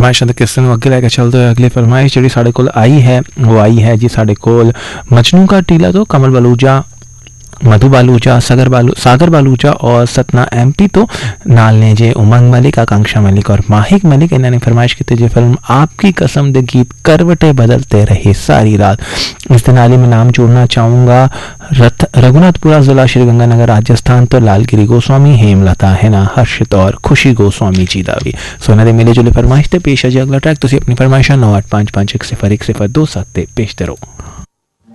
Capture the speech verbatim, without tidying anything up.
फरमाइशों के किस्से अगे लैके चलते हुए अगली फरमाइश जी साढ़े कोल आई है वो आई है जी साढ़े कोल मजनू का टीला तो कमल बलूचा मधु बालूचा सागर बालू सागर बालूचा और सतना एमपी तो नाल ने जे उमंग मलिक आकांक्षा मलिक और माहिक मलिक इन्होंने फरमाइश की जी फिल्म आपकी कसम दे गीत करवटे बदलते रहे सारी रात। इस दिन नाली में नाम जोड़ना चाहूँगा रथ रघुनाथपुरा जिला श्रीगंगानगर राजस्थान तो लालगिरी गोस्वामी हेमलता है ना हर्षित और खुशी गोस्वामी जी दा भी सोना दे मिले जुले फरमाइश ते पेश है जी अगला ट्रैक तुसी अपनी फरमाइशा नौ आठ पाँच पाँच एक सिफर एक सिफर दो सात ते पेश करो।